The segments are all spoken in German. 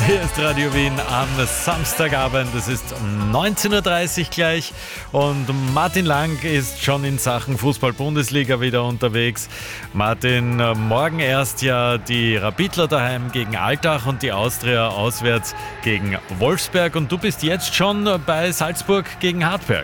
Hier ist Radio Wien am Samstagabend. Es ist 19.30 Uhr gleich und Martin Lang ist schon in Sachen Fußball-Bundesliga wieder unterwegs. Martin, morgen erst ja die Rapidler daheim gegen Altach und die Austria auswärts gegen Wolfsberg. Und du bist jetzt schon bei Salzburg gegen Hartberg.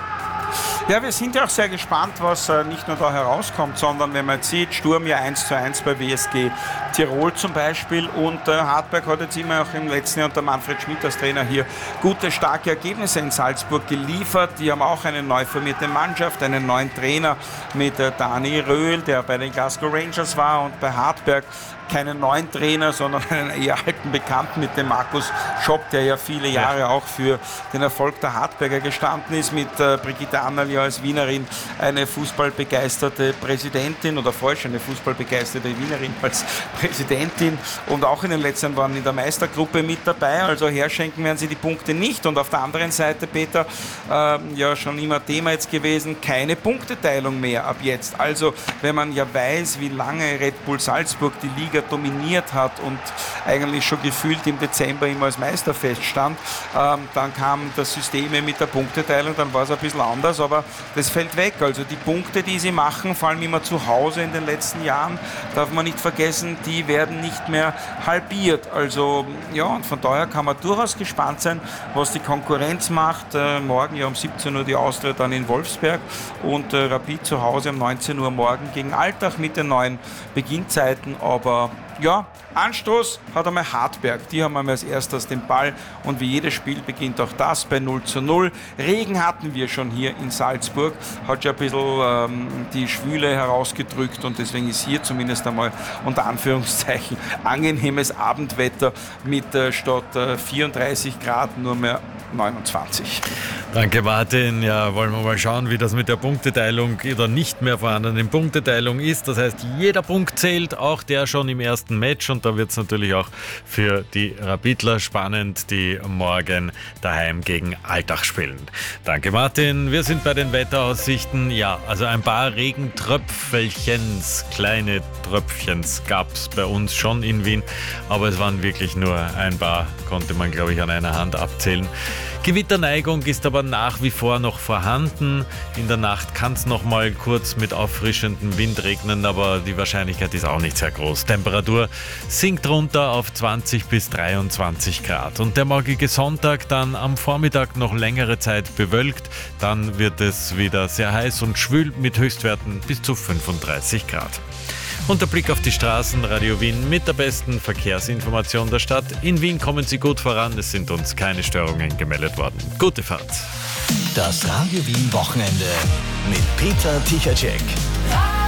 Ja, wir sind ja auch sehr gespannt, was nicht nur da herauskommt, sondern wenn man jetzt sieht, Sturm ja 1:1 bei WSG Tirol zum Beispiel und Hartberg hat jetzt immer auch im letzten Jahr unter Manfred Schmidt als Trainer hier gute, starke Ergebnisse in Salzburg geliefert. Die haben auch eine neu formierte Mannschaft, einen neuen Trainer mit Dani Röhl, der bei den Glasgow Rangers war, und bei Hartberg keinen neuen Trainer, sondern einen eher alten Bekannten mit dem Markus Schopp, der ja viele Jahre auch für den Erfolg der Hartberger gestanden ist, mit Brigitte Annal als Wienerin eine fußballbegeisterte Präsidentin oder falsch, eine fußballbegeisterte Wienerin als Präsidentin, und auch in den letzten Jahren waren in der Meistergruppe mit dabei, also herschenken werden sie die Punkte nicht. Und auf der anderen Seite, Peter, ja schon immer Thema jetzt gewesen, keine Punkteteilung mehr ab jetzt. Also wenn man ja weiß, wie lange Red Bull Salzburg die Liga dominiert hat und eigentlich schon gefühlt im Dezember immer als Meister feststand, dann kam das System mit der Punkteteilung, dann war es ein bisschen anders, aber das fällt weg. Also die Punkte, die sie machen, vor allem immer zu Hause in den letzten Jahren, darf man nicht vergessen, die werden nicht mehr halbiert. Also ja, und von daher kann man durchaus gespannt sein, was die Konkurrenz macht. Morgen ja um 17 Uhr die Austria dann in Wolfsberg und Rapid zu Hause um 19 Uhr morgen gegen Altach mit den neuen Beginnzeiten. Aber ja, Anstoß hat einmal Hartberg. Die haben einmal als erstes den Ball und wie jedes Spiel beginnt auch das bei 0:0. Regen hatten wir schon hier in Salzburg, hat ja ein bisschen die Schwüle herausgedrückt und deswegen ist hier zumindest einmal unter Anführungszeichen angenehmes Abendwetter mit statt 34 Grad nur mehr 29. Danke, Martin. Ja, wollen wir mal schauen, wie das mit der Punkteteilung oder nicht mehr vorhandenen Punkteteilung ist. Das heißt, jeder Punkt zählt, auch der schon im ersten Match, und da wird es natürlich auch für die Rapidler spannend, die morgen daheim gegen Altach spielen. Danke, Martin. Wir sind bei den Wetteraussichten. Ja, also ein paar Regentröpfelchens, kleine Tröpfchens gab es bei uns schon in Wien, aber es waren wirklich nur ein paar, konnte man, glaube ich, an einer Hand abzählen. Gewitterneigung ist aber nach wie vor noch vorhanden. In der Nacht kann es noch mal kurz mit auffrischendem Wind regnen, aber die Wahrscheinlichkeit ist auch nicht sehr groß. Temperatur sinkt runter auf 20 bis 23 Grad. Und der morgige Sonntag dann am Vormittag noch längere Zeit bewölkt. Dann wird es wieder sehr heiß und schwül mit Höchstwerten bis zu 35 Grad. Und der Blick auf die Straßen, Radio Wien mit der besten Verkehrsinformation der Stadt. In Wien kommen Sie gut voran, es sind uns keine Störungen gemeldet worden. Gute Fahrt. Das Radio Wien Wochenende mit Peter Tichacek.